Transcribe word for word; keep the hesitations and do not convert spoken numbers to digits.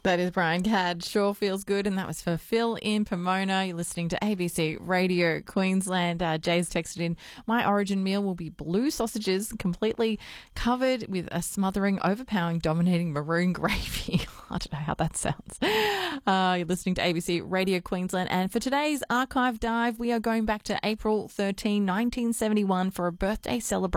That is Brian Cadd. Sure feels good. And that was for Phil in Pomona. You're listening to A B C Radio Queensland. Uh, Jay's texted in, my origin meal will be blue sausages completely covered with a smothering, overpowering, dominating maroon gravy. I don't know how that sounds. Uh, you're listening to A B C Radio Queensland. And for today's archive dive, we are going back to April thirteenth, nineteen seventy-one for a birthday celebration.